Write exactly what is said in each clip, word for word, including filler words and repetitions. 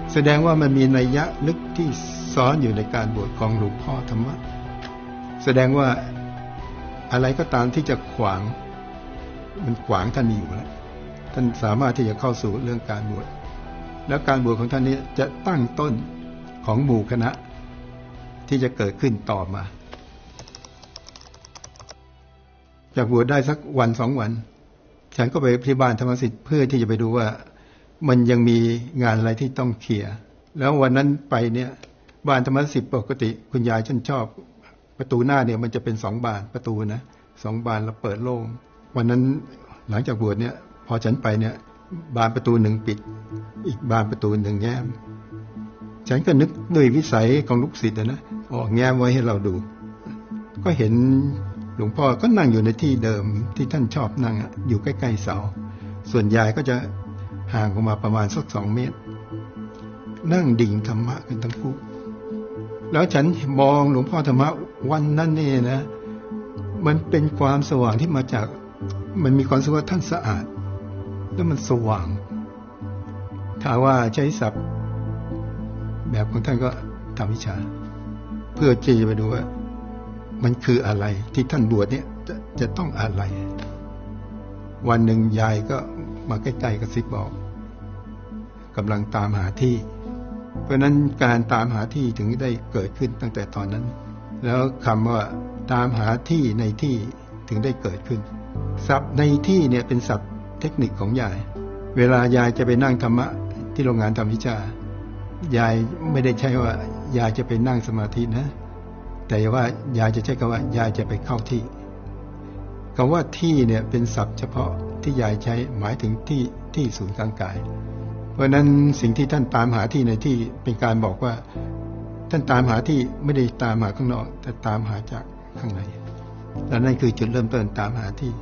แสดงว่ามันมีนัยยะลึกที่ซ้อนอยู่ในการบวชของหลวงพ่อธรรมะแสดงว่าอะไรก็ตามที่จะขวางมันขวางท่านมีอยู่แล้วท่านสามารถที่จะเข้าสู่เรื่องการบวชแล้วการบวชของท่านนี้จะตั้งต้นของหมู่คณะที่จะเกิดขึ้นต่อมาจากบวชได้สักวันสองวันฉันก็ไปที่บ้านธรรมสิทธิ์เพื่อที่จะไปดูว่ามันยังมีงานอะไรที่ต้องเคลียร์แล้ววันนั้นไปเนี่ยบ้านธรรมสิทธิ์ปกติคุณยายฉันชอบประตูหน้าเนี่ยมันจะเป็นสองบานประตูนะสองบานแล้วเปิดโล่งวันนั้นหลังจากบวชเนี่ยพอฉันไปเนี่ยบานประตูหนึ่งปิดอีกบานประตูหนึ่งแง้มฉันก็นึกด้วยวิสัยของลูกศิษย์นะออกแง้มไว้ให้เราดูก็เห็นหลวงพ่อก็นั่งอยู่ในที่เดิมที่ท่านชอบนั่งอยู่ใกล้ๆเสาส่วนยายก็จะห่างออกมาประมาณสักสองเมตรนั่งดิ่งธรรมะกันทั้งคู่แล้วฉันมองหลวงพ่อธรรมะวันนั้นนี่นะมันเป็นความสว่างที่มาจากมันมีความรู้สึกว่าท่านสะอาดแล้วมันสว่างถ้าว่าใช้ศัพท์แบบของท่านก็ทำวิชาเพื่อที่จะไปดูว่ามันคืออะไรที่ท่านบวชเนี่ยจะจะต้องอะไรวันหนึ่งยายก็มาใกล้ๆกับซิบบอกกำลังตามหาที่เพราะนั้นการตามหาที่ถึงได้เกิดขึ้นตั้งแต่ตอนนั้นแล้วคำว่าตามหาที่ในที่ถึงได้เกิดขึ้นศัพท์ในที่เนี่ยเป็นศัพท์เทคนิคของยายเวลายายจะไปนั่งธรรมะที่โรงงานทำวิชายายไม่ได้ใช้ว่ายายจะไปนั่งสมาธินะแต่ว่ายายจะใช้คำว่ายายจะไปเข้าที่คำว่าที่เนี่ยเป็นศัพท์เฉพาะที่ยายใช้หมายถึงที่ที่ศูนย์กลางกายเพราะนั้นสิ่งที่ท่านตามหาที่ในที่เป็นการบอกว่าท่านตามหาที่ไม่ได้ตามหาข้างนอกแต่ตามหาจากข้างในและนั่นคือจุดเริ่มต้นตามหาที่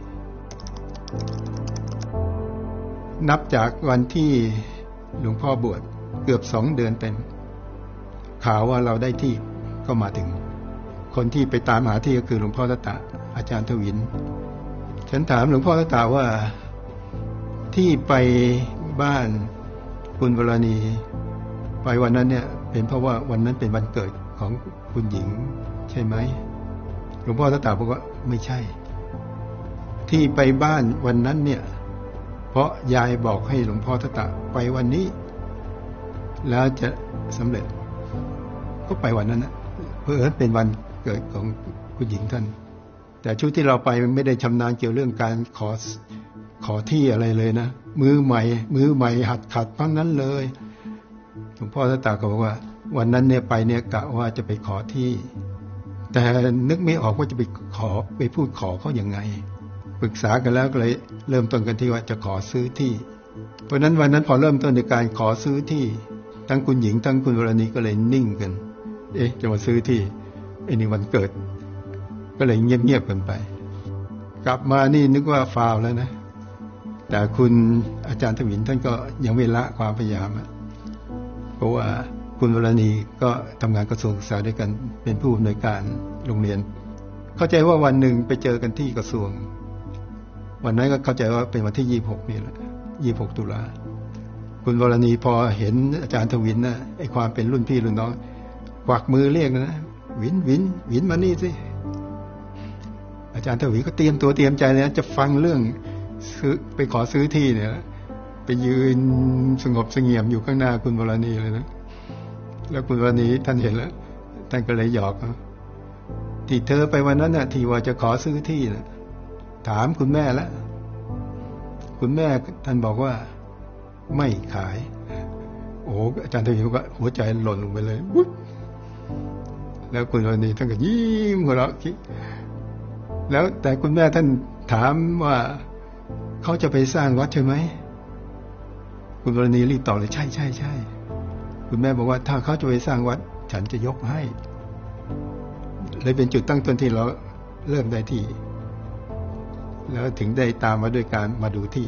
นับจากวันที่หลวงพ่อบวชเกือบสองเดือนเต็มข่าวว่าเราได้ที่ก็มาถึงคนที่ไปตามหาที่ก็คือหลวงพ่อตะตะอาจารย์ทวินฉันถามหลวงพ่อตะตะว่าที่ไปบ้านคุณวรณีไปวันนั้นเนี่ยเป็นเพราะว่าวันนั้นเป็นวันเกิดของคุณหญิงใช่ไหมหลวงพ่อตะตะบอกว่าไม่ใช่ที่ไปบ้านวันนั้นเนี่ยเพราะยายบอกให้หลวงพ่อตะตะไปวันนี้แล้วจะสำเร็จก็ไปวันนั้นนะเพื่อเป็นวันเกิดของคุณหญิงท่านแต่ชุดที่เราไปไม่ได้ชำนาญเกี่ยวเรื่องการขอขอที่อะไรเลยนะมือใหม่มือใหม่หัดขัดทั้งนั้นเลยหลวงพ่อตาตาก็บอกว่าวันนั้นเนี่ยไปเนี่ยกะว่าจะไปขอที่แต่นึกไม่ออกว่าจะไปขอไปพูดขอเขาอย่างไงปรึกษากันแล้วก็เลยเริ่มต้นกันที่ว่าจะขอซื้อที่เพราะนั้นวันนั้นพอเริ่มต้นในการขอซื้อที่ทั้งคุณหญิงทั้งคุณวรณีก็เลยนิ่งกันเอ๊ะจะมาซื้อที่ไอ้นี่วันเกิดก็เลยเงียบๆกันไปกลับมานี่นึกว่าฟาวแล้วนะแต่คุณอาจารย์ทวินท่านก็ยังไม่ละความพยายามเพราะว่าคุณวรณีก็ทำงานกระทรวงศึกษาด้วยกันเป็นผู้อำนวยการโรงเรียนเข้าใจว่าวันหนึ่งไปเจอกันที่กระทรวงวันนั้นก็เข้าใจว่าเป็นวันที่ยี่สิบหกนี่แหละยี่สิบหกตุลาคุณวรณีพอเห็นอาจารย์ทวินนะไอ้ความเป็นรุ่นพี่รุ่นน้องกวักมือเรียกนะวินวินวินมานี่สิอาจารย์ทวินก็เตรียมตัวเตรียมใจเลยนะจะฟังเรื่องซื้อไปขอซื้อที่เนี่ยไปยืนสงบเสงี่ยมอยู่ข้างหน้าคุณวรณีเลยนะแล้วคุณวรณีท่านเห็นแล้วท่านก็เลยหยอกที่เธอไปวันนั้นน่ะที่ว่าจะขอซื้อที่นะถามคุณแม่แล้วคุณแม่ท่านบอกว่าไม่ขายโอ้อาจารย์ทวินก็หัวใจหล่นลงไปเลยแล้วคุณวรณีท่านก็ยิ้มหัวเราะแล้วแต่คุณแม่ท่านถามว่าเขาจะไปสร้างวัดใช่ไหมคุณวรณีรีบตอบเลยใช่ใช่ใช่คุณแม่บอกว่าถ้าเขาจะไปสร้างวัดฉันจะยกให้เลยเป็นจุดตั้งต้นที่เราเริ่มได้ที่แล้วถึงได้ตามมาด้วยการมาดูที่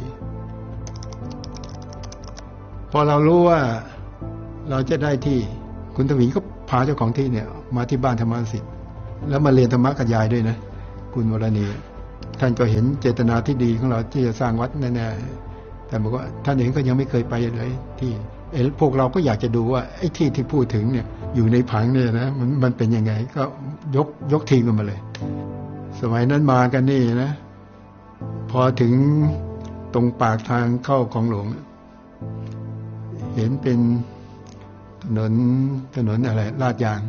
พอเรารู้ว่าเราจะได้ที่คุณทวินก็พาเจ้าของที่เนี่ยมาที่บ้านธรรมสิทธิ์แล้วมาเรียนธรรมะกับยายด้วยนะคุณวรณีท่านก็เห็นเจตนาที่ดีของเราที่จะสร้างวัดแน่ๆแต่บอกว่าท่านเองก็ยังไม่เคยไปเลยที่ไอ้พวกเราก็อยากจะดูว่าไอ้ที่ที่พูดถึงเนี่ยอยู่ในผังเนี่ยนะมันมันเป็นยังไงก็ยกยกทีมกันมาเลยสมัยนั้นมากันนี่นะพอถึงตรงปากทางเข้าของหลวงเห็นเป็นถนนถนนอะไรลาดยาง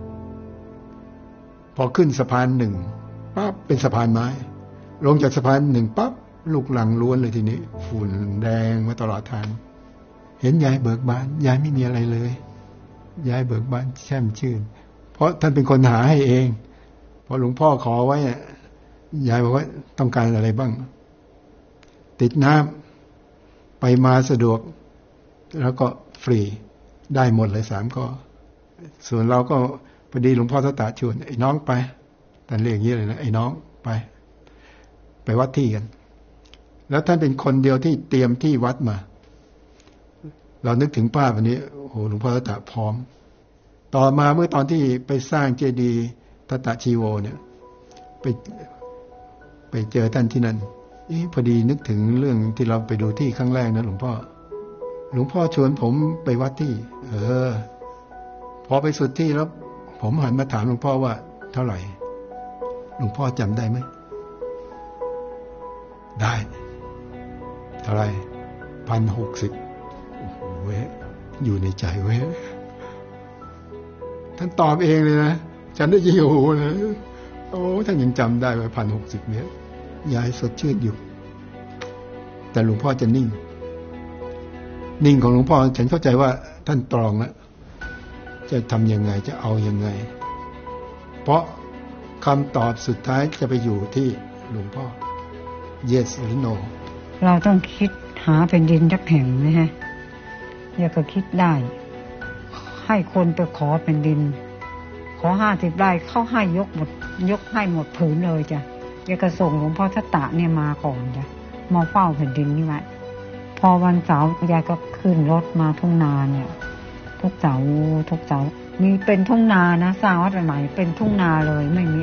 พอขึ้นสะพานหนึ่งปั๊บเป็นสะพานไม้ลงจากสะพานหนึ่งปั๊บลูกหลังล้วนเลยทีนี้ฝุ่นแดงมาตลอดทางเห็นยายเบิกบานยายไม่มีอะไรเลยยายเบิกบานแช่มชื่นเพราะท่านเป็นคนหาให้เองพอหลวงพ่อขอไว้ยายบอกว่าต้องการอะไรบ้างติดน้ำไปมาสะดวกแล้วก็ฟรีได้หมดเลยสามข้อส่วนเราก็พอดีหลวงพ่อทัตตะชวนไอ้น้องไปท่านเรียกอย่างนี้เลยนะไอ้น้องไปไปวัดที่กันแล้วท่านเป็นคนเดียวที่เตรียมที่วัดมาเรานึกถึงป้าวันนี้โอ้โหหลวงพ่อทัตตะพร้อมต่อมาเมื่อตอนที่ไปสร้างเจดีย์ทัตตะชีโวเนี่ยไปไปเจอท่านที่นั่นพอดีนึกถึงเรื่องที่เราไปดูที่ครั้งแรกนะหลวงพ่อหลวงพ่อชวนผมไปวัดที่เออพอไปสุดที่แล้วผมหันมาถามหลวงพ่อว่าเท่าไหร่หลวงพ่อจำได้ไหมได้เท่าไหร่พันหกสิบโอ้โหเว้ยอยู่ในใจเว้ยท่านตอบเองเลยนะฉันได้ยินโอ้โหนะโอ้ท่านยังจำได้ว่าพันหกสิบเมตรยายสดชื่นอยู่แต่หลวงพ่อจะนิ่งนิ่งของหลวงพ่อฉันเข้าใจว่าท่านตรองแล้วจะทำยังไงจะเอายังไงเพราะคำตอบสุดท้ายจะไปอยู่ที่หลวงพ่อ yes หรือ no เราต้องคิดหาแผ่นดินสักแห่งนะฮะอยากก็คิดได้ให้คนไปขอแผ่นดินขอห้าสิบไร่เข้าให้ยกหมดยกให้หมดผืนเลยจ้ะอยากก็ส่งหลวงพ่อทัตตะเนี่ยมาก่อนจ้ะมาเฝ้าแผ่นดินนี่ไว้พอวันเสาร์ยายก็ขึ้นรถมาทุ่งนาเนี่ยทุกเสาร์ทุกเสาร์มีเป็นทุ่งนานะสร้างวัดใหม่เป็นทุ่งนาเลยไม่มี